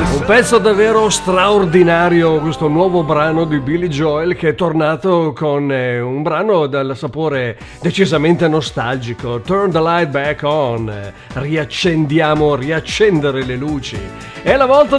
Un pezzo davvero straordinario, questo nuovo brano di Billy Joel, che è tornato con un brano dal sapore decisamente nostalgico. Turn the light back on, riaccendiamo, riaccendere le luci. È la volta